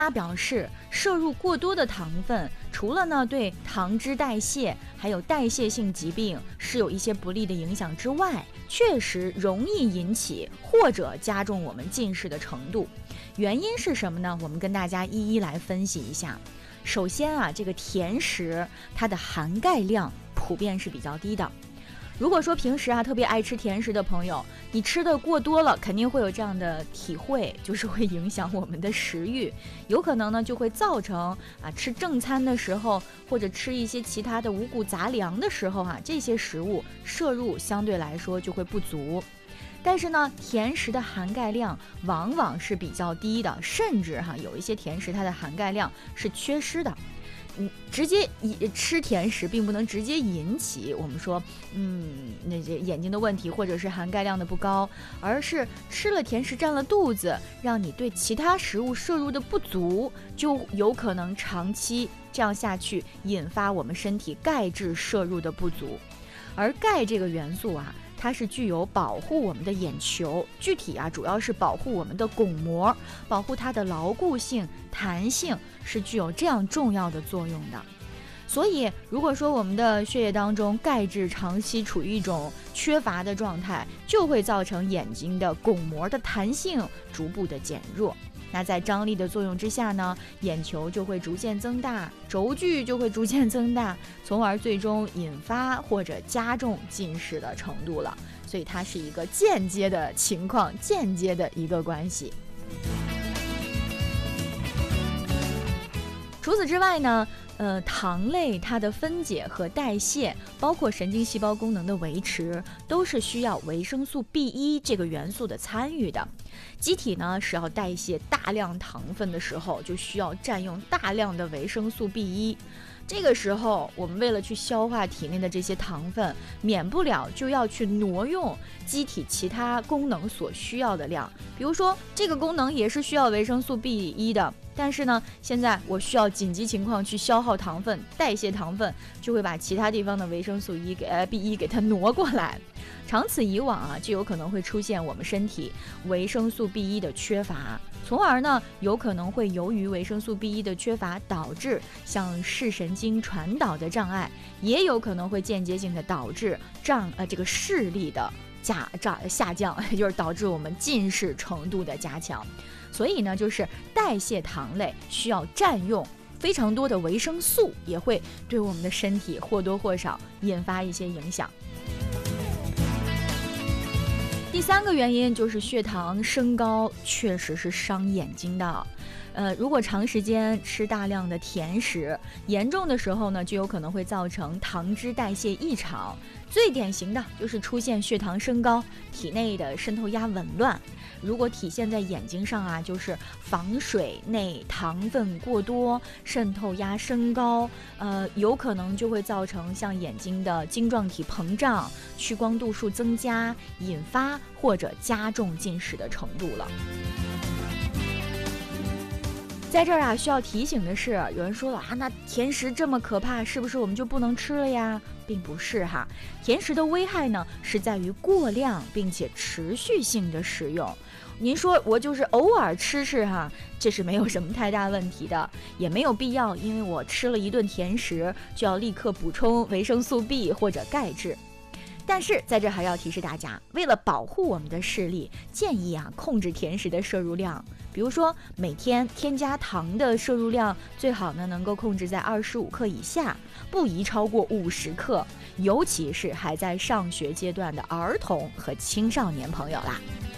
他表示，摄入过多的糖分，除了呢对糖脂代谢还有代谢性疾病是有一些不利的影响之外，确实容易引起或者加重我们近视的程度。原因是什么呢？我们跟大家一一来分析一下。首先啊，这个甜食它的含钙量普遍是比较低的。如果说平时特别爱吃甜食的朋友，你吃的过多了，肯定会有这样的体会，就是会影响我们的食欲，有可能呢就会造成吃正餐的时候，或者吃一些其他的五谷杂粮的时候这些食物摄入相对来说就会不足。但是呢，甜食的含钙量往往是比较低的，甚至有一些甜食它的含钙量是缺失的。直接吃甜食并不能直接引起我们说那些眼睛的问题，或者是含钙量的不高，而是吃了甜食占了肚子，让你对其他食物摄入的不足，就有可能长期这样下去，引发我们身体钙质摄入的不足。而钙这个元素它是具有保护我们的眼球，具体主要是保护我们的巩膜，保护它的牢固性、弹性，是具有这样重要的作用的。所以如果说我们的血液当中钙质长期处于一种缺乏的状态，就会造成眼睛的巩膜的弹性逐步的减弱。那在张力的作用之下呢，眼球就会逐渐增大，轴距就会逐渐增大，从而最终引发或者加重近视的程度了。所以它是一个间接的情况，间接的一个关系。除此之外呢，糖类它的分解和代谢，包括神经细胞功能的维持，都是需要维生素 B1 这个元素的参与的。机体呢是要代谢大量糖分的时候，就需要占用大量的维生素 B1。这个时候我们为了去消化体内的这些糖分，免不了就要去挪用机体其他功能所需要的量。比如说这个功能也是需要维生素 B1 的，但是呢现在我需要紧急情况去消耗糖分，代谢糖分，就会把其他地方的维生素B1 给它挪过来。长此以往就有可能会出现我们身体维生素 B1 的缺乏，从而呢有可能会由于维生素 B1 的缺乏导致像视神经传导的障碍，也有可能会间接性的导致这个视力的下降，也就是导致我们近视程度的加强。所以呢，就是代谢糖类需要占用非常多的维生素，也会对我们的身体或多或少引发一些影响。第三个原因就是血糖升高确实是伤眼睛的。如果长时间吃大量的甜食，严重的时候呢，就有可能会造成糖脂代谢异常。最典型的就是出现血糖升高，体内的渗透压紊乱。如果体现在眼睛上就是房水内糖分过多，渗透压升高，有可能就会造成像眼睛的晶状体膨胀、屈光度数增加，引发或者加重近视的程度了。在这儿需要提醒的是，有人说了那甜食这么可怕，是不是我们就不能吃了呀？并不是甜食的危害呢是在于过量并且持续性的食用。您说我就是偶尔吃这是没有什么太大问题的，也没有必要因为我吃了一顿甜食就要立刻补充维生素 B 或者钙质。但是在这还要提示大家，为了保护我们的视力，建议控制甜食的摄入量。比如说每天添加糖的摄入量最好呢能够控制在25克以下，不宜超过50克，尤其是还在上学阶段的儿童和青少年朋友啦。